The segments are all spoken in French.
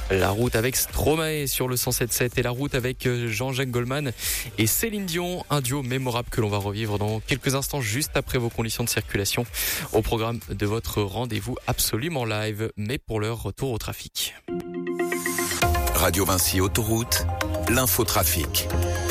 La route avec Stromae sur le 107.7 et la route avec Jean-Jacques Goldman et Céline Dion, un duo mémorable que l'on va revivre dans quelques instants juste après vos conditions de circulation au programme de votre rendez-vous absolument live, mais pour l'heure, retour au trafic. Radio Vinci Autoroute, l'infotrafic.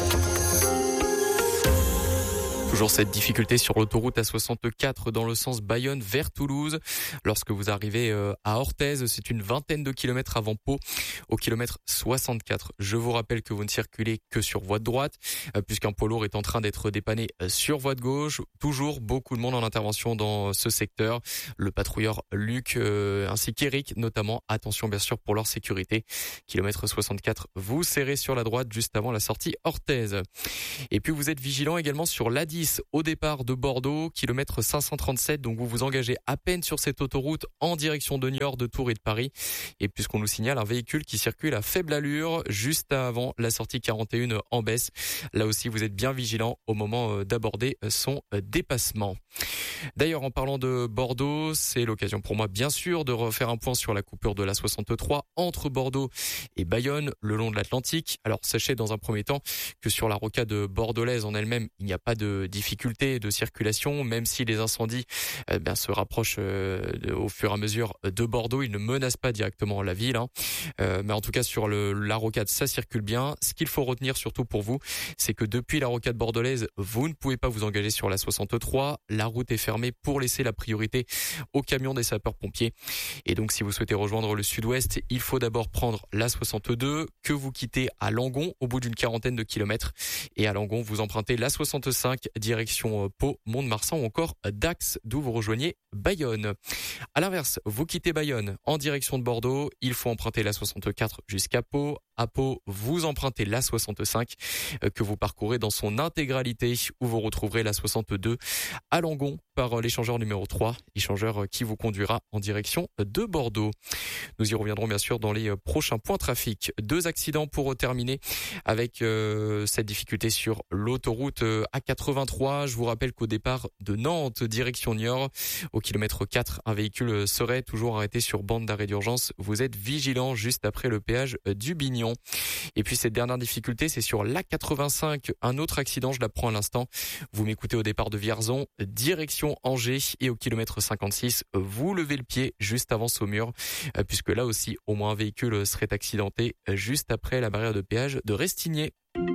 Toujours cette difficulté sur l'autoroute A64 dans le sens Bayonne vers Toulouse. Lorsque vous arrivez à Orthez, c'est une vingtaine de kilomètres avant Pau, au kilomètre 64. Je vous rappelle que vous ne circulez que sur voie de droite, puisqu'un poids lourd est en train d'être dépanné sur voie de gauche. Toujours beaucoup de monde en intervention dans ce secteur. Le patrouilleur Luc ainsi qu'Eric notamment. Attention bien sûr pour leur sécurité. Kilomètre 64, vous serrez sur la droite juste avant la sortie Orthez. Et puis vous êtes vigilant également sur l'A10 au départ de Bordeaux, kilomètre 537, donc vous vous engagez à peine sur cette autoroute en direction de Niort, de Tours et de Paris. Et puisqu'on nous signale un véhicule qui circule à faible allure juste avant la sortie 41 en baisse, là aussi vous êtes bien vigilant au moment d'aborder son dépassement. D'ailleurs, en parlant de Bordeaux, c'est l'occasion pour moi bien sûr de refaire un point sur la coupure de la 63 entre Bordeaux et Bayonne le long de l'Atlantique. Alors sachez dans un premier temps que sur la rocade bordelaise en elle-même, il n'y a pas de difficultés de circulation, même si les incendies se rapprochent au fur et à mesure de Bordeaux. Ils ne menacent pas directement la ville, mais en tout cas sur la rocade, ça circule bien. Ce qu'il faut retenir surtout pour vous, c'est que depuis la rocade bordelaise, vous ne pouvez pas vous engager sur la 63. La route est fermée pour laisser la priorité aux camions des sapeurs-pompiers. Et donc si vous souhaitez rejoindre le sud-ouest, il faut d'abord prendre la 62 que vous quittez à Langon au bout d'une quarantaine de kilomètres. Et à Langon, vous empruntez la 65 direction Pau, Mont-de-Marsan ou encore Dax, d'où vous rejoignez Bayonne. À l'inverse, vous quittez Bayonne en direction de Bordeaux, il faut emprunter la 64 jusqu'à Pau. À Pau, vous empruntez la 65 que vous parcourez dans son intégralité où vous retrouverez la 62 à Langon par l'échangeur numéro 3, échangeur qui vous conduira en direction de Bordeaux. Nous y reviendrons bien sûr dans les prochains points trafic. 2 accidents pour terminer avec cette difficulté sur l'autoroute A83. Je vous rappelle qu'au départ de Nantes, direction Niort, au kilomètre 4, un véhicule serait toujours arrêté sur bande d'arrêt d'urgence. Vous êtes vigilant juste après le péage du Bignon. Et puis cette dernière difficulté, c'est sur l'A85, un autre accident, je l'apprends à l'instant. Vous m'écoutez au départ de Vierzon, direction Angers, et au kilomètre 56, vous levez le pied juste avant Saumur, puisque là aussi, au moins un véhicule serait accidenté juste après la barrière de péage de Restigné.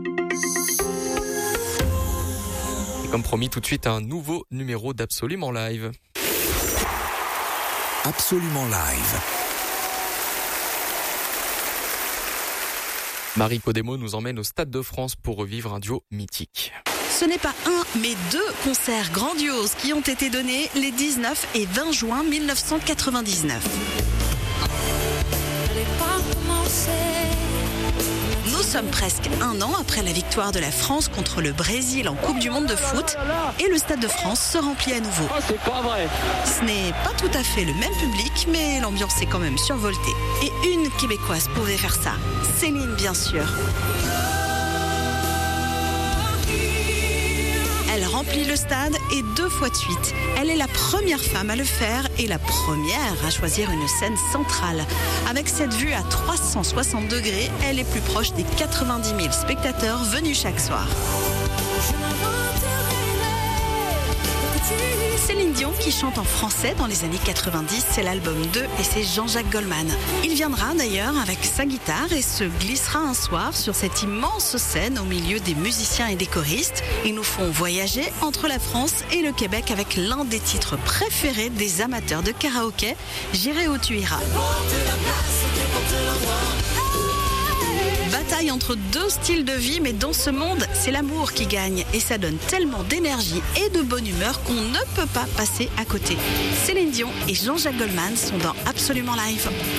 Et comme promis, tout de suite, un nouveau numéro d'Absolument Live. Absolument Live. Marie Codemo nous emmène au Stade de France pour revivre un duo mythique. Ce n'est pas un, mais 2 concerts grandioses qui ont été donnés les 19 et 20 juin 1999. Nous sommes presque 1 an après la victoire de la France contre le Brésil en Coupe du Monde de foot et le Stade de France se remplit à nouveau. Oh, c'est pas vrai. Ce n'est pas tout à fait le même public, mais l'ambiance est quand même survoltée. Et une Québécoise pouvait faire ça. Céline, bien sûr. Elle remplit le stade et 2 fois de suite. Elle est la première femme à le faire et la première à choisir une scène centrale. Avec cette vue à 360 degrés, elle est plus proche des 90 000 spectateurs venus chaque soir. Céline Dion qui chante en français dans les années 90, c'est l'album 2 et c'est Jean-Jacques Goldman. Il viendra d'ailleurs avec sa guitare et se glissera un soir sur cette immense scène au milieu des musiciens et des choristes. Ils nous font voyager entre la France et le Québec avec l'un des titres préférés des amateurs de karaoké, J'irai où tu iras. Bataille entre 2 styles de vie, mais dans ce monde, c'est l'amour qui gagne. Et ça donne tellement d'énergie et de bonne humeur qu'on ne peut pas passer à côté. Céline Dion et Jean-Jacques Goldman sont dans Absolument Live.